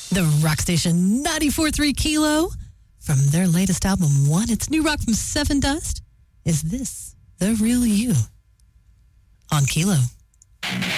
The rock station 94.3 Kilo. From their latest album, One. It's new rock from Seven Dust. Is this the real you? On Kilo.